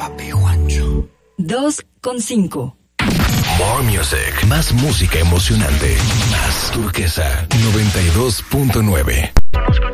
Papi Juancho. 2:5. More Music. Más música emocionante. Más Turquesa 92.9.